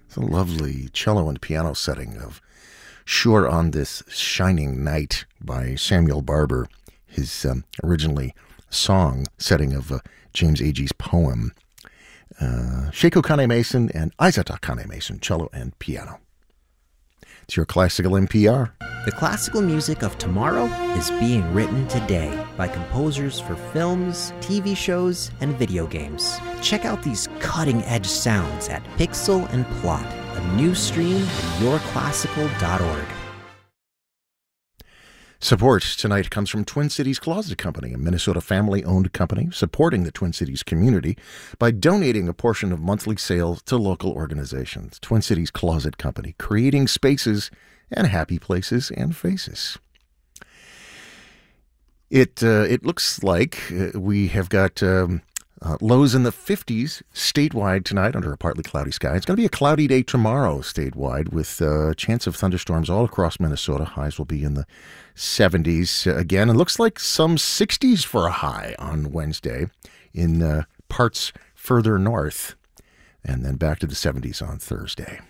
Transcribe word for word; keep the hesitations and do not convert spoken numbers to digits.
It's a lovely cello and piano setting of Sure on This Shining Night by Samuel Barber, his um, originally song setting of uh, James Agee's poem. Uh, Sheiko Kane-Mason and Aizata Kane-Mason, cello and piano. It's your Classical N P R. The classical music of tomorrow is being written today by composers for films, T V shows, and video games. Check out these cutting-edge sounds at Pixel and Plot, a new stream at your classical dot org. Support tonight comes from Twin Cities Closet Company, a Minnesota family-owned company supporting the Twin Cities community by donating a portion of monthly sales to local organizations. Twin Cities Closet Company, creating spaces and happy places and faces. It uh, it looks like uh, we have got um, uh, lows in the fifties statewide tonight under a partly cloudy sky. It's going to be a cloudy day tomorrow statewide with a uh, chance of thunderstorms all across Minnesota. Highs will be in the seventies again. It looks like some sixties for a high on Wednesday in uh, parts further north, and then back to the seventies on Thursday.